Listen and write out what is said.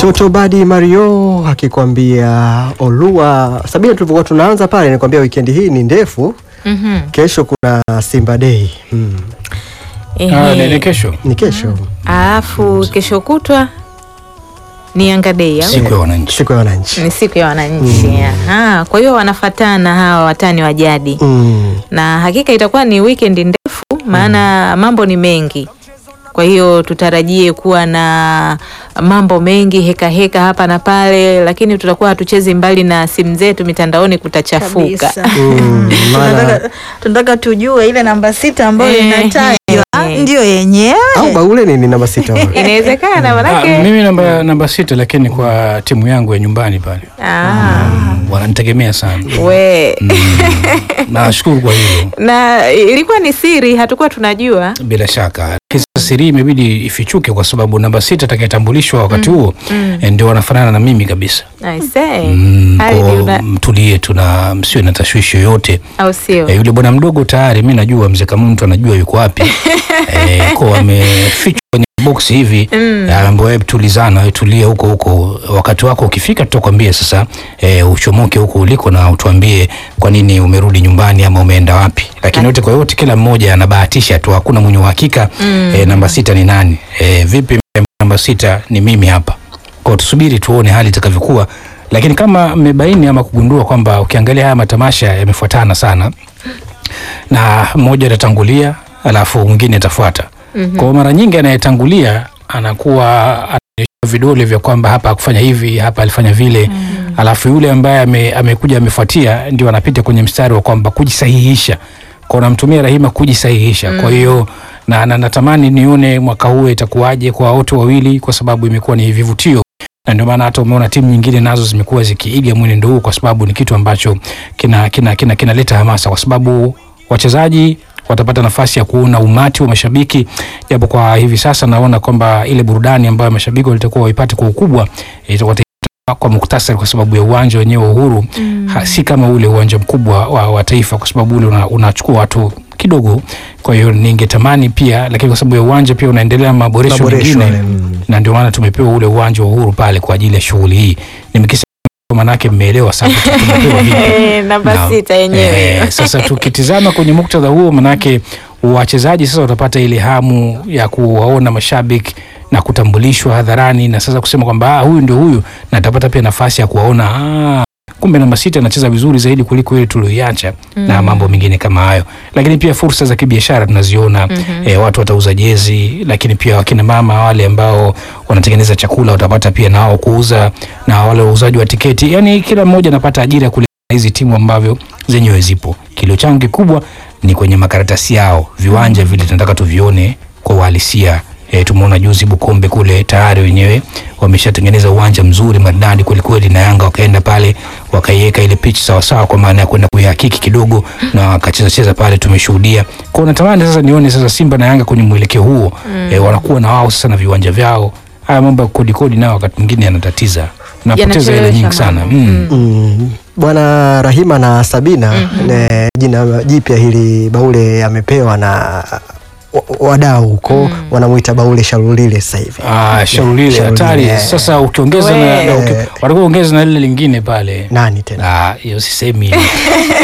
Mtoto Badi Mario akikwambia Olua. Sabina, tulipokuwa tunaanza pale nikwambia weekend hii ni ndefu. Kesho kuna Simba Day. Ni kesho. Ni kesho. Alafu kesho kutwa ni Yanga Day au? Siku ya wananchi. Siku ya wananchi. Ni siku ya wananchi. Kwa hiyo wanafatana hawa watani wa jadi. Na hakika itakuwa ni weekend ndefu maana mambo ni mengi. Kwa hiyo tutarajie kuwa na mambo mengi heka hapa na pale, lakini tutakuwa hatuchezi mbali na simu zetu mitandaoni, kutachafuka. Tunataka tujue ile namba 6 ambayo inatajwa ndio yenyewe au baule ni namba 6. Inawezekana manake mimi namba 6, lakini kwa timu yangu ya nyumbani pale. Wananitegemea sana. Nashukuru kwa hilo. Na ilikuwa ni siri, hatakuwa tunajua. Bila shaka. Siri imebidi ifichuke kwa sababu namba 6 atakayetambulishwa wakati huo ndio wanafanana na mimi kabisa. I say. Mtulie tu na msiwe na tashwishi yoyote. Au sio? Yule bwana mdogo tayari mimi najua, mzee kama mtu anajua yuko wapi. Kwa amefichwa kwenye box hivi, anaambiwa hebu tulizana, wewe tulia huko, wakati wako ukifika tutakwambia sasa uchomoke huko uliko na utuambie kwa nini umerudi nyumbani ama umeenda wapi. Lakini yote kwa yote kila mmoja anabahatisha tu, hakuna mwenye uhakika namba 6 ni nani. Vipi namba 6 ni mimi hapa. Kwa tusubiri tuone hali itakavyokuwa, lakini kama mmebaini ama kugundua kwamba ukiangalia haya matamasha yamefuatana sana na mmoja atatangulia alafu mwingine atafuata. Kwa mara nyingi anayetangulia anakuwa anaonyesha vidole vya kwamba hapa akufanya hivi, hapa alifanya vile. Alafu yule ambaye amekuja amefuatia ndio anapita kwenye mstari wa kwamba kujisahihisha. Kwa namtumia Rahima kujisahihisha. Kwa hiyo na natamani nione mwaka huu itakuwaje kwa wote wawili, kwa sababu imekuwa ni vivutio. Na ndio maana hata umeona timu nyingine nazo zimekuwa zikiiga mwenendo huu, kwa sababu ni kitu ambacho kinaleta hamasa, kwa sababu wachezaji watapata nafasi ya kuona umati wa mashabiki, japo kwa hivi sasa naona kwamba ile burudani ambayo mashabiki walitakuwa waipate kwa ukubwa itakuwa kwa muktasari, kwa sababu ya uwanja wenyewe Uhuru si kama ule uwanja mkubwa wa Taifa, kwa sababu ule unachukua watu kidogo. Kwa hiyo ningetamani pia, lakini kwa sababu ya uwanja pia unaendelea maboresho mengine, na ndio maana tumepewa ule uwanja wa Uhuru pale kwa ajili ya shughuli hii. Nimekisha manake mmeelewa sana tumepewa vipi namba 6 yenyewe. Sasa tukitizama kwenye muktadha huo, manake wachezaji sasa watapata ile hamu ya kuwaona mashabiki na kutambulishwa hadharani, na sasa kusema kwamba huyu ndio huyu, na atapata pia nafasi ya kuwaona kumbe namba 6 anacheza vizuri zaidi kuliko ile tulioiacha na mambo mengine kama hayo. Lakini pia fursa za kibiashara tunaziona. Watu watauza jezi, lakini pia wakina mama wale ambao wanatengeneza chakula watapata pia nao kuuza, na wale wauzaji wa tiketi. Yani kila mmoja anapata ajira kule hizi timu ambavyo zenyewe zipo. Kilio changu kikubwa ni kwenye makaratasi yao, viwanja vile tunataka tuvione kwa uhalisia. Tumeona juzi Bukombe kule tayari wenyewe wameshatengeneza uwanja mzuri maridadi kweli, na Yanga wakaenda pale wakaiweka ile pitch sawa kwa maana ya kwenda kuihakiki kidogo na wakacheza pale, tumeshuhudia. Kwa natamani sasa nione sasa Simba na Yanga kwenye mwelekeo huo, wanakuwa na wao sasa na viwanja vyao. Haya mambo ya kodi nao wakati mwingine yanatatiza, napoteza hela nyingi sana. Bwana Rahima na Sabina, jina jipya hili Baule amepewa na wadau huko wanamuita Baule Shalulile sasa hivi. Shalulile hatari. Sasa ukiongeza na watakuwa ongeza na lile lingine pale. Nani tena? Hiyo sisemi.